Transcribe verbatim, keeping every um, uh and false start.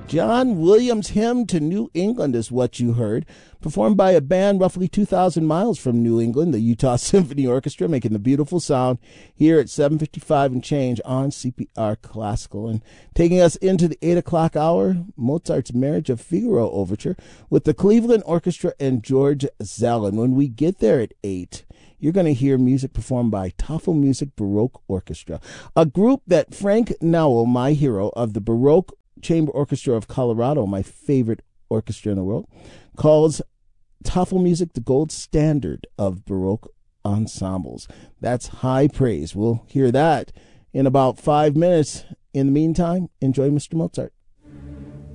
John Williams' Hymn to New England is what you heard, performed by a band roughly two thousand miles from New England, the Utah Symphony Orchestra, making the beautiful sound here at seven fifty-five and change on C P R Classical. And taking us into the eight o'clock hour, Mozart's Marriage of Figaro Overture with the Cleveland Orchestra and George Zellin. When we get there at eight, you're going to hear music performed by Toffel Music Baroque Orchestra, a group that Frank Nowell, my hero of the Baroque Chamber Orchestra of Colorado, my favorite orchestra in the world, calls Toffel Music the gold standard of Baroque ensembles. That's high praise. We'll hear that in about five minutes. In the meantime, enjoy Mister Mozart.